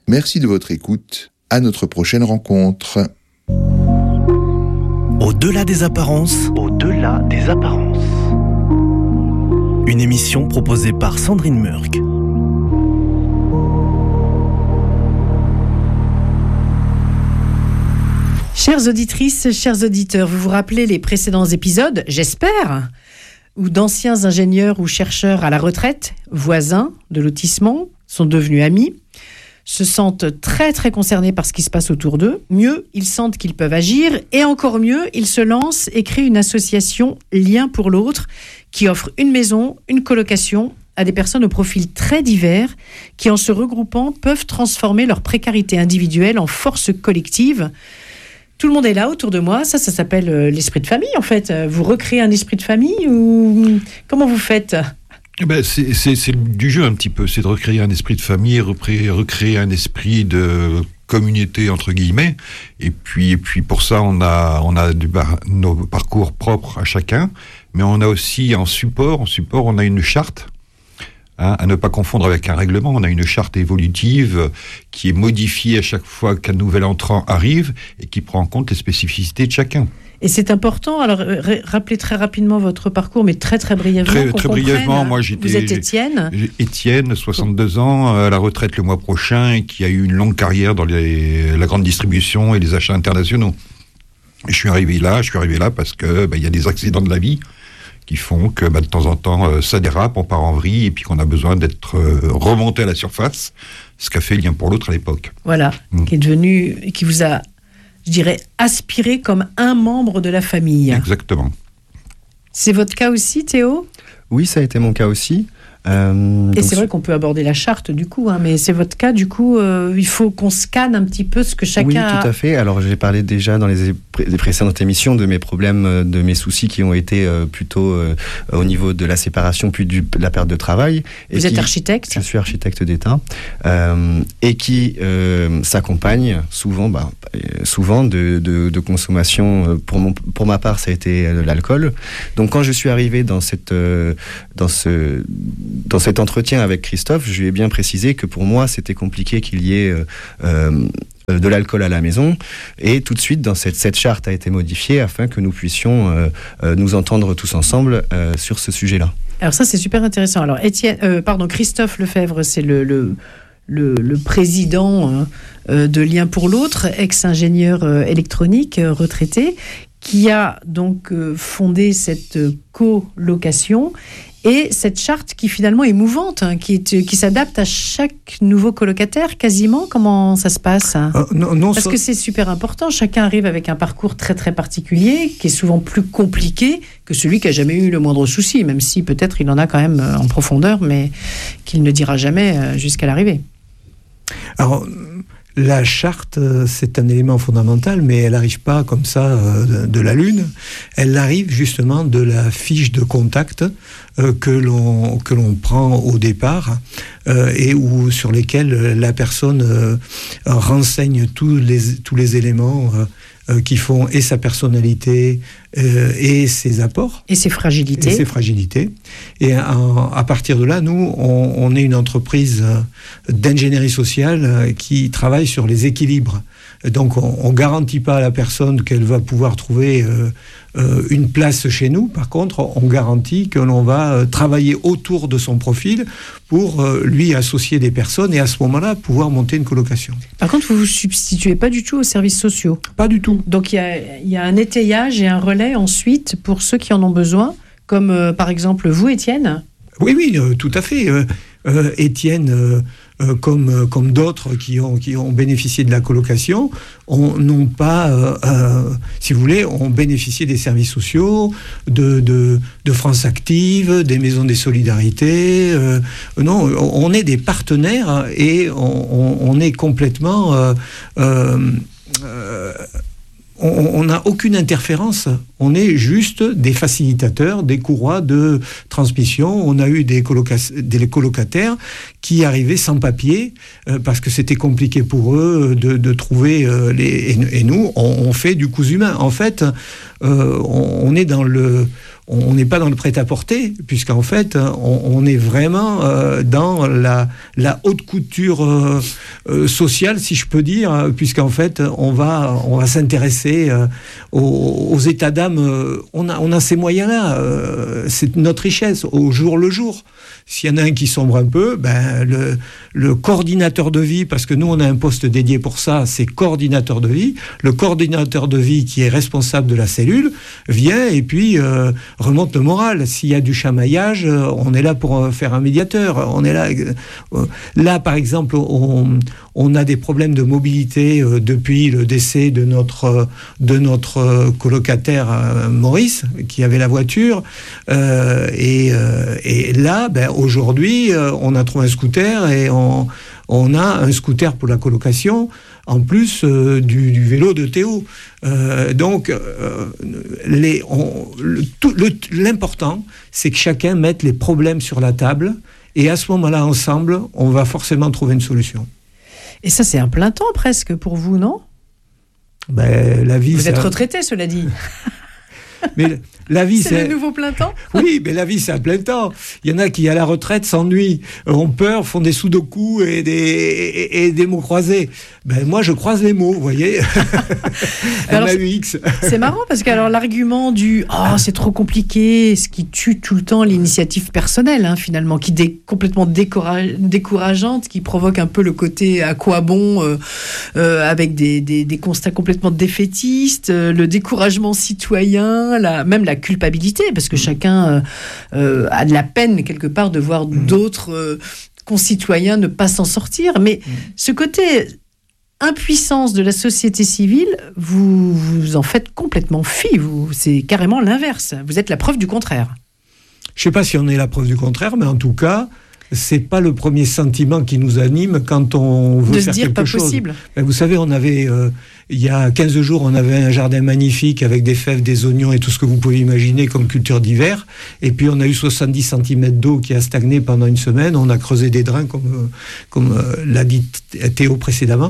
Merci de votre écoute. À notre prochaine rencontre. Au-delà des apparences. Au-delà des apparences. Une émission proposée par Sandrine Murk. Chères auditrices, chers auditeurs, vous vous rappelez les précédents épisodes, j'espère, où d'anciens ingénieurs ou chercheurs à la retraite, voisins de lotissement, sont devenus amis, se sentent très très concernés par ce qui se passe autour d'eux. Mieux, ils sentent qu'ils peuvent agir, et encore mieux, ils se lancent et créent une association Lien pour l'autre qui offre une maison, une colocation à des personnes au profil très divers qui, en se regroupant, peuvent transformer leur précarité individuelle en force collective. Tout le monde est là autour de moi, ça s'appelle l'esprit de famille en fait. Vous recréez un esprit de famille ou comment vous faites ? C'est du jeu un petit peu, c'est de recréer un esprit de famille, recréer un esprit de communauté entre guillemets. Et puis pour ça, on a nos parcours propres à chacun, mais on a aussi en support, on a une charte. À ne pas confondre avec un règlement, on a une charte évolutive qui est modifiée à chaque fois qu'un nouvel entrant arrive et qui prend en compte les spécificités de chacun. Et c'est important, alors rappelez très rapidement votre parcours, mais très très brièvement. Très brièvement, moi vous êtes Étienne. Étienne, 62 ans, à la retraite le mois prochain, et qui a eu une longue carrière dans la grande distribution et les achats internationaux. Et je suis arrivé là parce que y a des accidents de la vie qui font que de temps en temps, ça dérape, on part en vrille, et puis qu'on a besoin d'être remonté à la surface, ce qu'a fait Lien pour l'autre à l'époque. Voilà, qui est devenu, qui vous a, je dirais, aspiré comme un membre de la famille. Exactement. C'est votre cas aussi, Théo ? Oui, ça a été mon cas aussi. Et c'est vrai qu'on peut aborder la charte du coup, mais c'est votre cas du coup, il faut qu'on scanne un petit peu ce que chacun a. Oui, tout à fait. Alors j'ai parlé déjà dans les précédentes émissions de mes problèmes, de mes soucis qui ont été plutôt au niveau de la séparation puis de la perte de travail. Vous êtes architecte ? Je suis architecte d'État et qui s'accompagne souvent de consommation. Pour ma part, ça a été l'alcool. Donc quand je suis arrivé dans cet entretien avec Christophe, je lui ai bien précisé que pour moi, c'était compliqué qu'il y ait de l'alcool à la maison. Et tout de suite, cette charte a été modifiée afin que nous puissions nous entendre tous ensemble sur ce sujet-là. Alors ça, c'est super intéressant. Alors, Christophe Lefebvre, c'est le président de Lien pour l'autre, ex-ingénieur électronique retraité, qui a donc fondé cette colocation et cette charte qui finalement est mouvante, qui s'adapte à chaque nouveau colocataire quasiment. Comment ça se passe ? Parce que c'est super important. Chacun arrive avec un parcours très très particulier qui est souvent plus compliqué que celui qui a jamais eu le moindre souci, même si peut-être il en a quand même en profondeur, mais qu'il ne dira jamais jusqu'à l'arrivée. Alors, la charte, c'est un élément fondamental, mais elle n'arrive pas comme ça de la lune. Elle arrive justement de la fiche de contact que l'on prend au départ et sur lesquels la personne renseigne tous les éléments qui font et sa personnalité et ses apports. Et ses fragilités. Et à partir de là, nous, on est une entreprise d'ingénierie sociale qui travaille sur les équilibres. Donc, on ne garantit pas à la personne qu'elle va pouvoir trouver une place chez nous. Par contre, on garantit que l'on va travailler autour de son profil pour lui associer des personnes et à ce moment-là, pouvoir monter une colocation. Par contre, vous ne vous substituez pas du tout aux services sociaux ? Pas du tout. Donc, il y a un étayage et un relais ensuite pour ceux qui en ont besoin, comme par exemple vous, Étienne ? Oui, tout à fait. Étienne, comme d'autres qui ont bénéficié de la colocation, n'ont pas, si vous voulez, ont bénéficié des services sociaux, de France Active, des maisons des solidarités. Non, on est des partenaires et on est complètement... on n'a aucune interférence, on est juste des facilitateurs, des courroies de transmission. On a eu des colocataires qui arrivaient sans papier, parce que c'était compliqué pour eux de trouver et nous, on fait du cousu humain. En fait, on n'est pas dans le prêt-à-porter, puisqu'en fait, on est vraiment dans la haute couture sociale, si je peux dire, puisqu'en fait, on va s'intéresser aux états d'âme. On a ces moyens-là, c'est notre richesse, au jour le jour. S'il y en a un qui sombre un peu, le coordinateur de vie, parce que nous, on a un poste dédié pour ça, c'est coordinateur de vie. Le coordinateur de vie qui est responsable de la cellule vient et puis remonte le moral. S'il y a du chamaillage, on est là pour faire un médiateur. On est là. Là, par exemple, on a des problèmes de mobilité depuis le décès de notre colocataire Maurice, qui avait la voiture. Et là, aujourd'hui, on a trouvé un scooter et on a un scooter pour la colocation, en plus du vélo de Théo. Donc, l'important, c'est que chacun mette les problèmes sur la table, et à ce moment-là, ensemble, on va forcément trouver une solution. Et ça, c'est un plein temps presque pour vous, non ? La vie, vous êtes retraité, cela dit. Mais la vie, c'est le nouveau plein temps. Oui, mais la vie, c'est un plein temps. Il y en a qui, à la retraite, s'ennuient, ont peur, font des sudoku et des mots croisés. Moi, je croise les mots, vous voyez. MAUX. C'est marrant parce que l'argument du « c'est trop compliqué », ce qui tue tout le temps l'initiative personnelle, finalement, qui est complètement décourageante, qui provoque un peu le côté « à quoi bon » avec des constats complètement défaitistes, le découragement citoyen, même la culpabilité, parce que chacun a de la peine, quelque part, de voir d'autres concitoyens ne pas s'en sortir. Mais ce côté impuissance de la société civile, vous en faites complètement fi. C'est carrément l'inverse. Vous êtes la preuve du contraire. Je ne sais pas si on est la preuve du contraire, mais en tout cas, c'est pas le premier sentiment qui nous anime quand on veut faire quelque chose. De se dire pas possible. Vous savez, on avait, il y a 15 jours, on avait un jardin magnifique avec des fèves, des oignons et tout ce que vous pouvez imaginer comme culture d'hiver. Et puis, on a eu 70 cm d'eau qui a stagné pendant une semaine. On a creusé des drains, comme l'a dit Théo précédemment.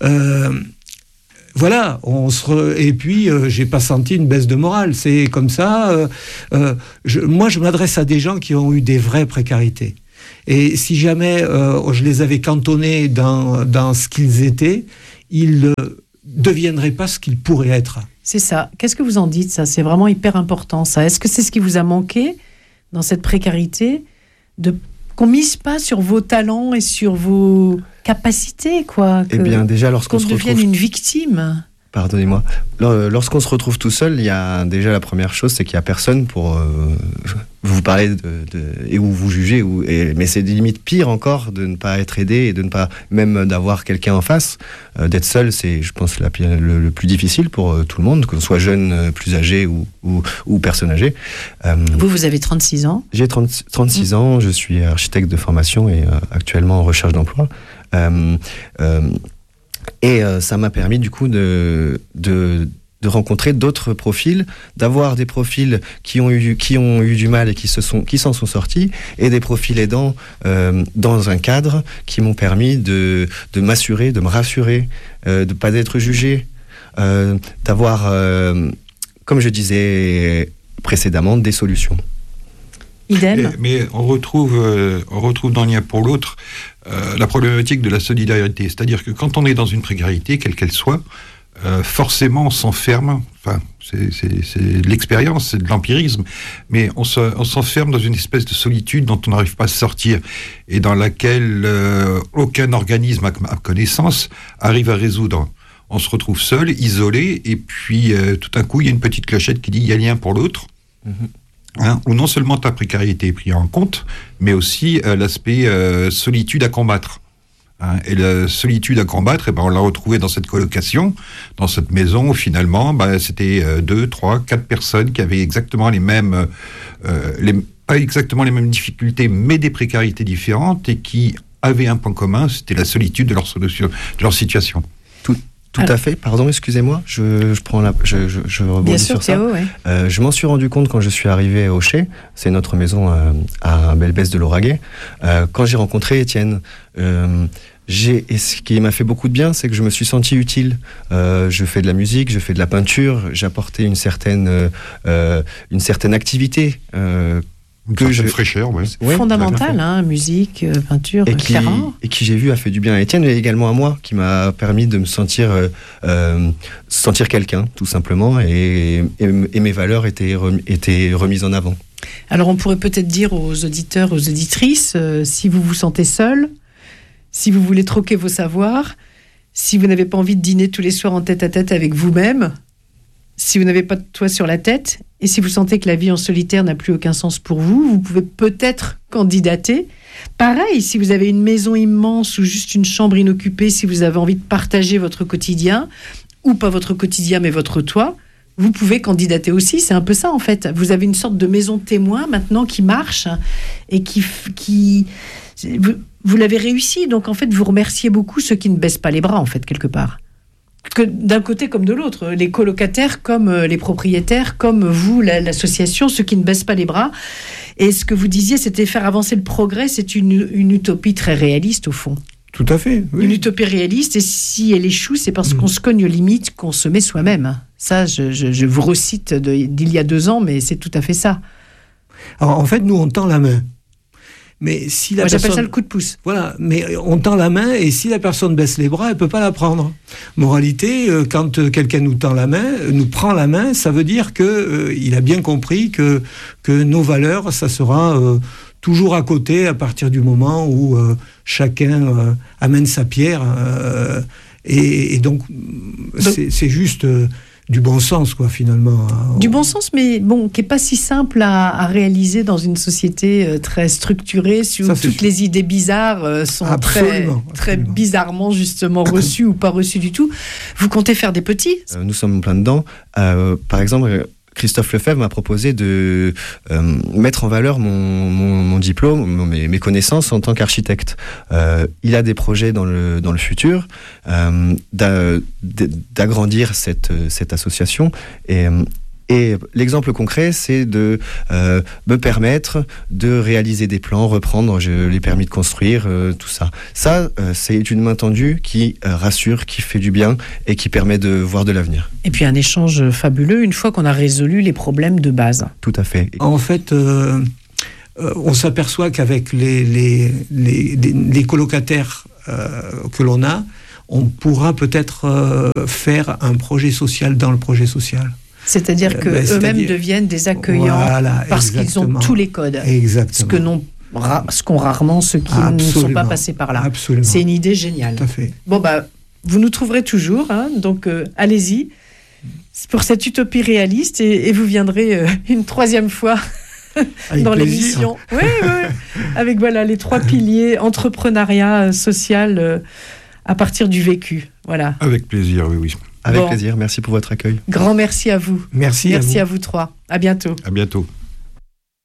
Voilà, et puis j'ai pas senti une baisse de morale. C'est comme ça. Moi, je m'adresse à des gens qui ont eu des vraies précarités. Et si jamais je les avais cantonnés dans ce qu'ils étaient, ils ne deviendraient pas ce qu'ils pourraient être. C'est ça. Qu'est-ce que vous en dites, ça ? C'est vraiment hyper important, ça. Est-ce que c'est ce qui vous a manqué dans cette précarité, qu'on mise pas sur vos talents et sur vos capacités, quoi ? Eh bien, déjà, lorsqu'on se retrouve... devienne une victime. Pardonnez-moi. Lorsqu'on se retrouve tout seul, il y a déjà la première chose, c'est qu'il n'y a personne pour vous parler et ou vous juger. Mais c'est limite pire encore de ne pas être aidé et de ne pas même d'avoir quelqu'un en face. D'être seul, c'est, je pense, le plus difficile pour tout le monde, que ce soit jeune, plus âgé ou personne âgée. Vous avez 36 ans ? J'ai 36 ans, je suis architecte de formation et actuellement en recherche d'emploi. Et ça m'a permis du coup de rencontrer d'autres profils, d'avoir des profils qui ont eu du mal et qui s'en sont sortis, et des profils aidants dans un cadre qui m'ont permis de m'assurer, de me rassurer, de pas être jugé, d'avoir, comme je disais précédemment, des solutions. Idem. Mais on retrouve dans l'un pour l'autre la problématique de la solidarité. C'est-à-dire que quand on est dans une précarité, quelle qu'elle soit, forcément on s'enferme, enfin c'est de l'expérience, c'est de l'empirisme, mais on s'enferme dans une espèce de solitude dont on n'arrive pas à sortir et dans laquelle aucun organisme à connaissance arrive à résoudre. On se retrouve seul, isolé, et puis tout d'un coup il y a une petite clochette qui dit il y a lien pour l'autre. Où non seulement ta précarité est prise en compte, mais aussi l'aspect solitude à combattre. Et la solitude à combattre, on l'a retrouvée dans cette colocation, dans cette maison où finalement, c'était 2, 3, 4 personnes qui avaient exactement les mêmes, pas exactement les mêmes difficultés, mais des précarités différentes et qui avaient un point commun, c'était la solitude de leur situation. Tout à fait. Pardon, excusez-moi. Je rebondis sur ça. Théo, ouais. Je m'en suis rendu compte quand je suis arrivé au Chez. C'est notre maison à Belbès de Lauragais. Quand j'ai rencontré Étienne, et ce qui m'a fait beaucoup de bien, c'est que je me suis senti utile. Je fais de la musique, je fais de la peinture, j'apportais une certaine activité. Fraîcheur, ouais. Fondamentale, hein, musique, peinture, clairement. Et qui, j'ai vu, a fait du bien à Étienne, et également à moi, qui m'a permis de me sentir quelqu'un, tout simplement, et mes valeurs étaient remises en avant. Alors on pourrait peut-être dire aux auditeurs, aux auditrices, si vous vous sentez seul, si vous voulez troquer vos savoirs, si vous n'avez pas envie de dîner tous les soirs en tête-à-tête avec vous-même, si vous n'avez pas de toit sur la tête, et si vous sentez que la vie en solitaire n'a plus aucun sens pour vous, vous pouvez peut-être candidater. Pareil, si vous avez une maison immense ou juste une chambre inoccupée, si vous avez envie de partager votre quotidien, ou pas votre quotidien mais votre toit, vous pouvez candidater aussi. C'est un peu ça en fait. Vous avez une sorte de maison témoin maintenant qui marche et qui vous l'avez réussi. Donc en fait, vous remerciez beaucoup ceux qui ne baissent pas les bras en fait quelque part. Que d'un côté comme de l'autre, les colocataires comme les propriétaires, comme vous, l'association, ceux qui ne baissent pas les bras. Et ce que vous disiez, c'était faire avancer le progrès, c'est une utopie très réaliste au fond. Tout à fait. Oui. Une utopie réaliste, et si elle échoue, c'est parce qu'on se cogne aux limites qu'on se met soi-même. Ça, je vous recite d'il y a 2 ans, mais c'est tout à fait ça. Alors en fait, nous, on tend la main. Mais si la Moi, j'appelle personne... ça le coup de pouce. Voilà, mais on tend la main et si la personne baisse les bras, elle peut pas la prendre. Moralité, quand quelqu'un nous tend la main, nous prend la main, ça veut dire que il a bien compris que nos valeurs, ça sera toujours à côté à partir du moment où chacun amène sa pierre. Et donc, c'est juste... du bon sens, quoi, finalement. Du bon sens, mais bon, qui n'est pas si simple à réaliser dans une société très structurée, où toutes les idées bizarres sont très bizarrement, justement, reçues ou pas reçues du tout. Vous comptez faire des petits ? Nous sommes plein dedans. Par exemple... Christophe Lefebvre m'a proposé de mettre en valeur mon diplôme, mes connaissances en tant qu'architecte. Il a des projets dans le futur d'agrandir cette association et l'exemple concret, c'est de me permettre de réaliser des plans, reprendre les permis de construire, tout ça. Ça, c'est une main tendue qui rassure, qui fait du bien et qui permet de voir de l'avenir. Et puis un échange fabuleux une fois qu'on a résolu les problèmes de base. Tout à fait. En fait, on s'aperçoit qu'avec les colocataires que l'on a, on pourra peut-être faire un projet social dans le projet social. C'est-à-dire qu'eux-mêmes deviennent des accueillants, voilà, parce qu'ils ont tous les codes. Exactement. Ce qu'ont rarement ceux qui ne sont pas passés par là. Absolument. C'est une idée géniale. Tout à fait. Bon, vous nous trouverez toujours, hein, donc allez-y pour cette utopie réaliste et vous viendrez une 3e fois dans l'émission. Oui, avec les 3 piliers, entrepreneuriat, social, à partir du vécu. Voilà. Avec plaisir, oui. Avec plaisir, merci pour votre accueil. Grand merci à vous. Merci à vous 3. À bientôt. À bientôt.